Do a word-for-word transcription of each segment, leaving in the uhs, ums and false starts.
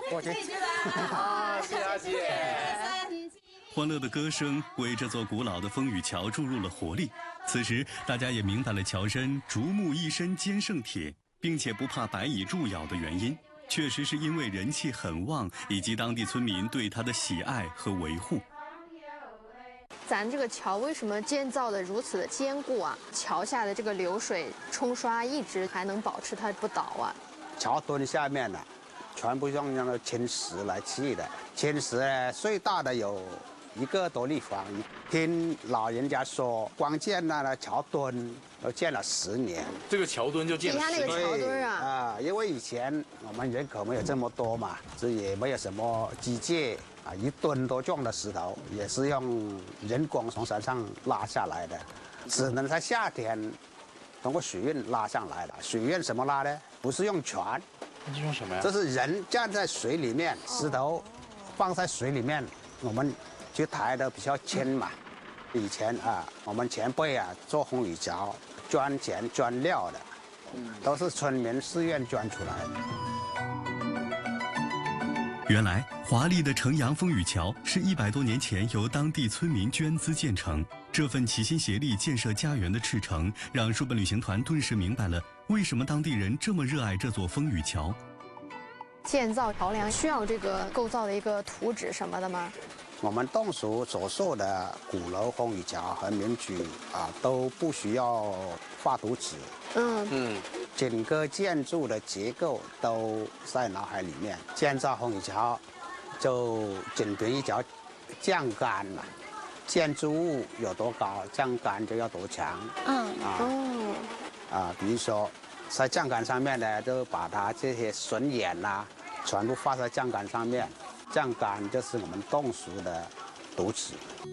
过去。 啊，谢谢。 欢乐的歌声为这座古老的风雨桥注入了活力。此时，大家也明白了桥身竹木一身坚胜铁，并且不怕白蚁蛀咬的原因，确实是因为人气很旺，以及当地村民对它的喜爱和维护。 咱这个桥为什么建造的如此的坚固啊？桥下的这个流水冲刷一直还能保持它不倒啊？ 桥墩下面呢，全部用那个青石来砌的，青石呢最大的有一个多立方。听老人家说，光建那个桥墩都建了十年。 这个桥墩就建了十年。 底下那个桥墩啊， 啊，因为以前我们人口没有这么多嘛，这也没有什么机械啊，一吨多重的石头也是用人工从山上拉下来的，只能在夏天通过水运拉上来的。水运怎么拉呢？不是用船， 那是用什么呀？ 这是人站在水里面，石头放在水里面，我们就抬得比较轻嘛。以前啊，我们前辈啊做风雨桥，捐钱捐料的，都是村民自愿捐出来的。 原来，华丽的城阳风雨桥是一百多年前由当地村民捐资建成。这份齐心协力建设家园的赤诚，让书本旅行团顿时明白了为什么当地人这么热爱这座风雨桥。 建造桥梁需要这个构造的一个图纸什么的吗？ 我们洞属所受的鼓楼风雨桥和民居啊，都不需要画图纸。 嗯嗯， 整个建筑的结构都在脑海里面。建造风雨桥，就仅凭一条降杆嘛，建筑物有多高，降杆就要多强。 嗯啊哦啊，比如说在降杆上面呢，就把它这些笋眼呐、啊，全部画在降杆上面。降杆就是我们洞属的图纸。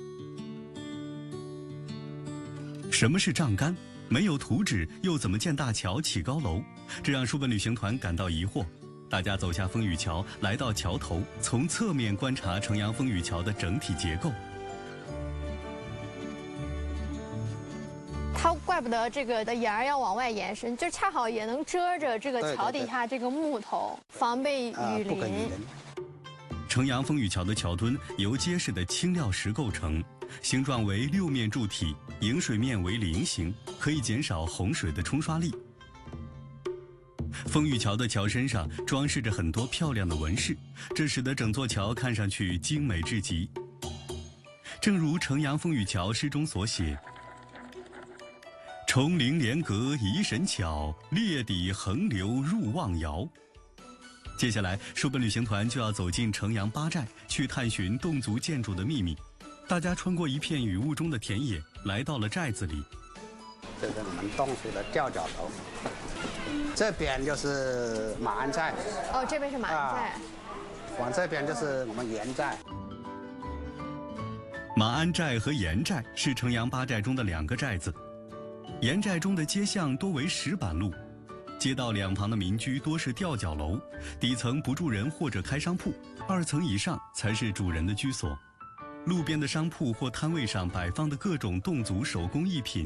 什么是丈杆？没有图纸，又怎么建大桥、起高楼？这让书本旅行团感到疑惑。大家走下风雨桥，来到桥头，从侧面观察城阳风雨桥的整体结构。 它怪不得这个的沿儿要往外延伸，就恰好也能遮着这个对对桥底下这个木头，防备啊， 雨淋。 不可雨淋。 城阳风雨桥的桥墩由结实的青料石构成，形状为六面柱体，迎水面为菱形，可以减少洪水的冲刷力。风雨桥的桥身上装饰着很多漂亮的纹饰，这使得整座桥看上去精美至极。正如城阳风雨桥诗中所写：“重陵连阁疑神巧，裂底横流入望窑。”接下来，书本旅行团就要走进城阳八寨，去探寻侗族建筑的秘密。大家穿过一片雨雾中的田野，来到了寨子里。 这是我们洞属的吊脚楼，这边就是马鞍寨。 哦，这边是马鞍寨。 啊，往这边就是我们盐寨。 马鞍寨和盐寨是城阳八寨中的两个寨子。盐寨中的街巷多为石板路。街道两旁的民居多是吊脚楼，底层不住人或者开商铺，二层以上才是主人的居所。路边的商铺或摊位上摆放的各种侗族手工艺品